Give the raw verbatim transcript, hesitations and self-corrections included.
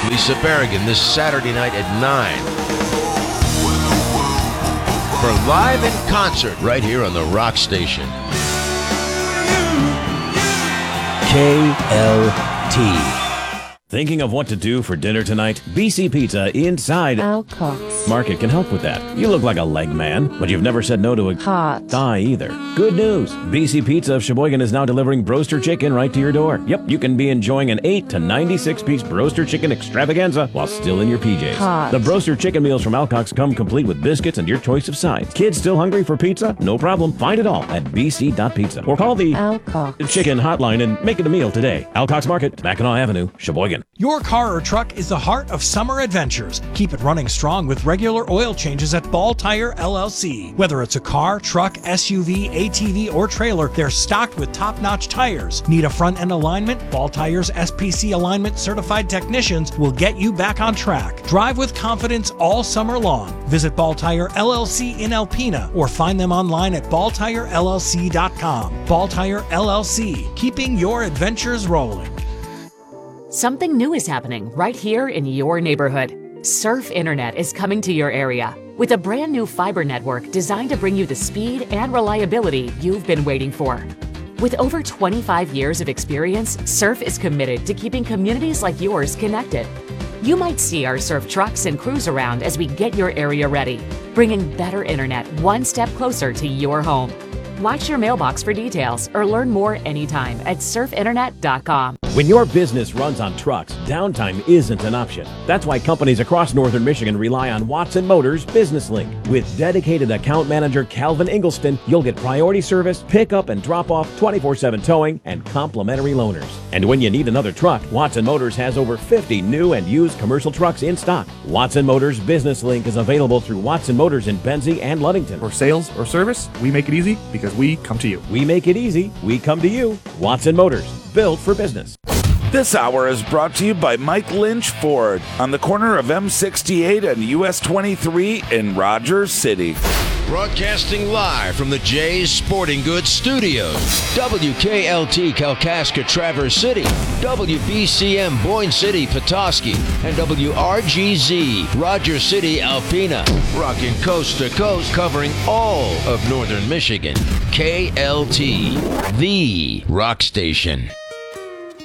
Lisa Berrigan this Saturday night at nine. For live in concert right here on the Rock Station. K L T. Thinking of what to do for dinner tonight? B C Pizza inside Alcock's Market can help with that. You look like a leg man, but you've never said no to a Hot thigh either. Good news! B C Pizza of Sheboygan is now delivering broaster chicken right to your door. Yep, you can be enjoying an eight to ninety-six piece broaster chicken extravaganza while still in your P Js. Hot. The broaster chicken meals from Alcock's come complete with biscuits and your choice of sides. Kids still hungry for pizza? No problem. Find it all at b c dot pizza or call the Alcock's chicken hotline and make it a meal today. Alcock's Market, Mackinac Avenue, Sheboygan. Your car or truck is the heart of summer adventures. Keep it running strong with regular oil changes at Ball Tire L L C. Whether it's a car, truck, S U V, A T V, or trailer, they're stocked with top-notch tires. Need a front-end alignment? Ball Tire's S P C alignment certified technicians will get you back on track. Drive with confidence all summer long. Visit Ball Tire L L C in Alpena or find them online at ball tire l l c dot com. Ball Tire L L C, keeping your adventures rolling. Something new is happening right here in your neighborhood. Surf Internet is coming to your area with a brand new fiber network designed to bring you the speed and reliability you've been waiting for. With over twenty-five years of experience, Surf is committed to keeping communities like yours connected. You might see our Surf trucks and crews around as we get your area ready, bringing better internet one step closer to your home. Watch your mailbox for details or learn more anytime at surf internet dot com. When your business runs on trucks, downtime isn't an option. That's why companies across northern Michigan rely on Watson Motors Business Link. With dedicated account manager Calvin Ingleston, you'll get priority service, pickup and drop off, twenty-four seven towing, and complimentary loaners. And when you need another truck, Watson Motors has over fifty new and used commercial trucks in stock. Watson Motors Business Link is available through Watson Motors in Benzie and Ludington. For sales or service, we make it easy because we come to you. We make it easy. We come to you. Watson Motors, built for business. This hour is brought to you by Mike Lynch Ford on the corner of M sixty-eight and U S twenty-three in Rogers City. Broadcasting live from the Jay's Sporting Goods Studios. W K L T Kalkaska Traverse City, W B C M Boyne City Petoskey, and W R G Z Rogers City Alpena. Rocking coast to coast, covering all of northern Michigan. K L T, the rock station.